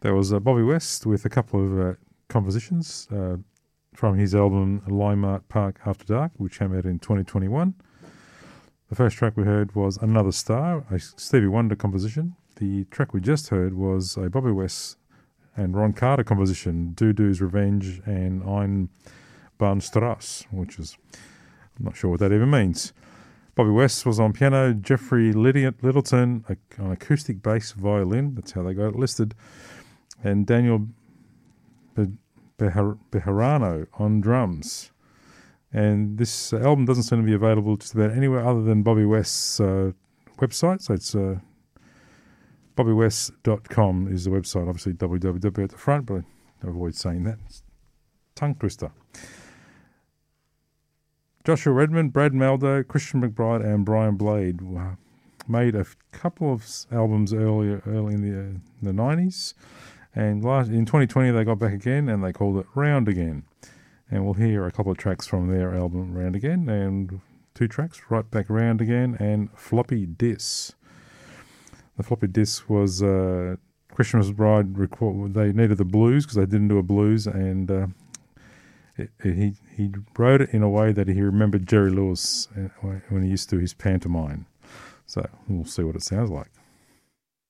There was Bobby West with a couple of compositions from his album Limart Park After Dark, which came out in 2021. The first track we heard was Another Star, a Stevie Wonder composition. The track we just heard was a Bobby West and Ron Carter composition, Dudu's Revenge and Einbahnstraße, which is, I'm not sure what that even means. Bobby West was on piano, Jeffrey Littleton on acoustic bass violin, that's how they got it listed, and Daniel Bejarano on drums. And this album doesn't seem to be available just about anywhere other than Bobby West's website. So it's bobbywest.com is the website. Obviously www at the front, but I avoid saying that. It's tongue twister. Joshua Redmond, Brad Maldo, Christian McBride and Brian Blade made a couple of albums early in the 90s. And in 2020 they got back again and they called it Round Again. And we'll hear a couple of tracks from their album Round Again, and 2 tracks, Right Back Round Again and Floppy Disk. The Floppy Disk was Christian McBride. They needed the blues because they didn't do a blues, and he wrote it in a way that he remembered Jerry Lewis when he used to do his pantomime. So we'll see what it sounds like.